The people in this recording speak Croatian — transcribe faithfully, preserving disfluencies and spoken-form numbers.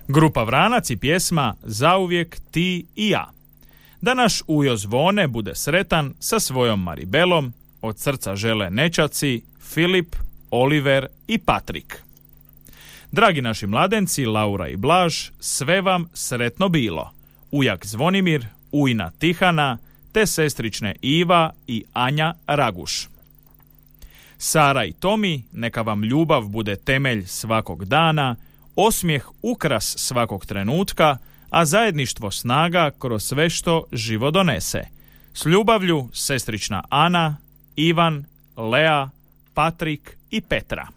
Grupa Vranac i pjesma Zauvijek ti i ja. Da naš ujo Zvone bude sretan sa svojom Maribelom, od srca žele nečaci, Filip, Oliver i Patrik. Dragi naši mladenci, Laura i Blaž, sve vam sretno bilo. Ujak Zvonimir, ujna Tihana, te sestrične Iva i Anja Raguš. Sara i Tomi, neka vam ljubav bude temelj svakog dana, osmijeh ukras svakog trenutka, a zajedništvo snaga kroz sve što život donese. S ljubavlju sestrična Ana, Ivan, Lea, Patrik i Petra.